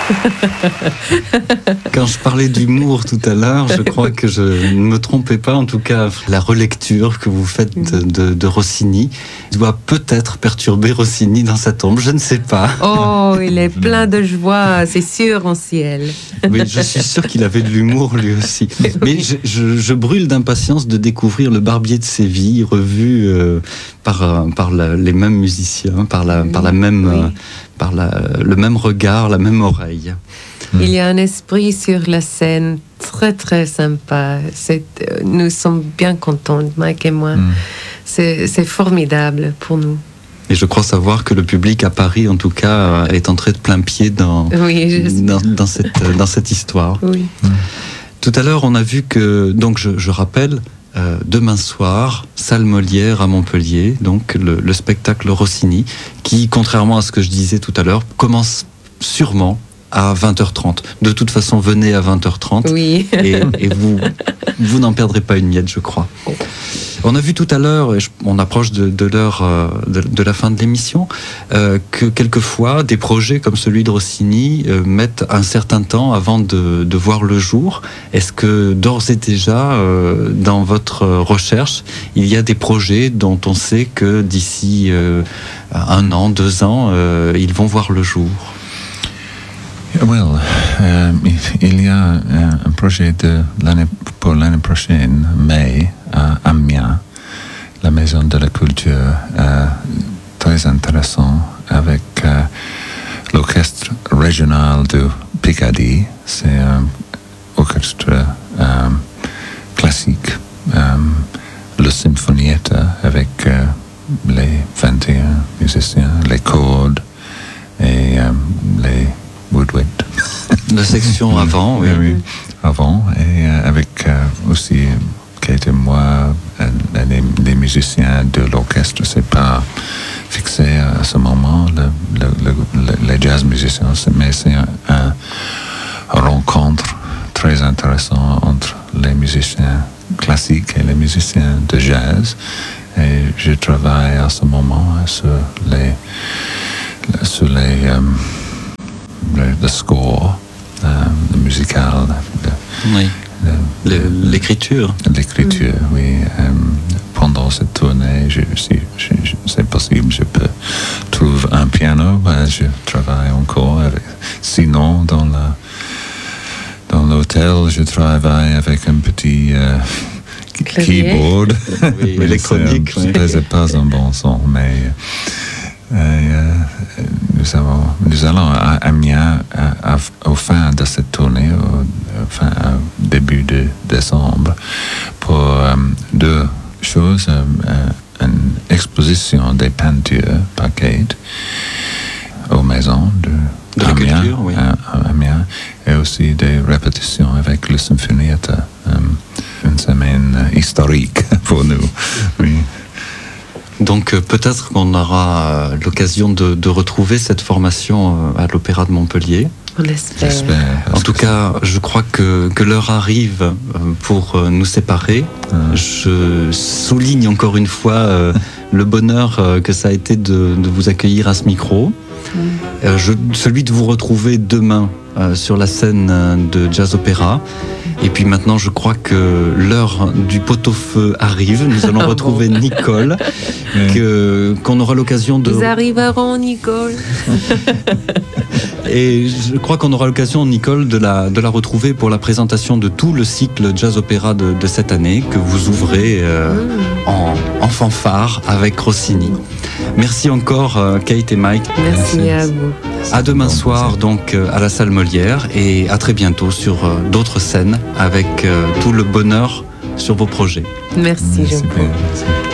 Quand je parlais d'humour tout à l'heure, je crois que je ne me trompais pas. En tout cas, la relecture que vous faites de Rossini doit peut-être perturber Rossini dans sa tombe. Je ne sais pas. Oh, il est plein de joie, c'est sûr, en ciel. Oui, je suis sûr qu'il avait de l'humour lui aussi. Mais je brûle d'impatience de découvrir Le Barbier de Séville, revu par les mêmes musiciens, par le même regard, la même oreille. Il y a un esprit sur la scène très très sympa. Nous sommes bien contents, Mike et moi. C'est formidable pour nous. Et je crois savoir que le public à Paris, en tout cas, est entré de plein pied dans cette histoire. Oui. Tout à l'heure, on a vu que, donc je rappelle, demain soir, salle Molière à Montpellier, donc le spectacle Rossini, qui, contrairement à ce que je disais tout à l'heure, commence sûrement à 20h30. De toute façon, venez à 20h30 oui. et vous n'en perdrez pas une miette, je crois. On a vu tout à l'heure, on approche de l'heure de la fin de l'émission, que quelquefois des projets comme celui de Rossini mettent un certain temps avant de voir le jour. Est-ce que d'ores et déjà, dans votre recherche, il y a des projets dont on sait que d'ici 1 an, 2 ans, ils vont voir le jour? Il y a un projet pour l'année prochaine, mai, à Amiens, la Maison de la Culture, très intéressant, avec l'orchestre régional de Picardie. C'est un orchestre classique, le Sinfonietta, avec les 21 musiciens, les cordes et les woodwind. La section avant, oui. Avant, et avec aussi Kate et moi, les musiciens de l'orchestre. C'est pas fixé à ce moment, les jazz musiciens, mais c'est un rencontre très intéressant entre les musiciens classiques et les musiciens de jazz. Et je travaille à ce moment sur le score, le musical. Oui. L'écriture. L'écriture, oui. Pendant cette tournée, c'est possible, je peux trouver un piano, je travaille encore avec. Sinon, dans l'hôtel, je travaille avec un petit keyboard. Oui, électronique. C'est pas un bon son, mais nous allons à Amiens au fin de cette tournée, au début de décembre, pour 2 choses, une exposition des peintures par Kate aux maisons de Amiens, oui. à Amiens, et aussi des répétitions avec le Sinfonietta, une semaine historique pour nous. Oui. Donc peut-être qu'on aura l'occasion de retrouver cette formation à l'Opéra de Montpellier. On l'espère. En tout cas, je crois que l'heure arrive pour nous séparer. Je souligne encore une fois le bonheur que ça a été de vous accueillir à ce micro. Celui de vous retrouver demain sur la scène de Jazz Opéra. Et puis maintenant, je crois que l'heure du pot-au-feu arrive. Nous allons retrouver Nicole, qu'on aura l'occasion de... Nous arriverons, Nicole. Et je crois qu'on aura l'occasion, Nicole, de la retrouver pour la présentation de tout le cycle Jazz Opéra de cette année, que vous ouvrez en fanfare avec Rossini. Merci encore, Kate et Mike. Merci à vous. À demain soir, donc, à la salle Molière, et à très bientôt sur d'autres scènes avec tout le bonheur sur vos projets. Merci Jean-Paul.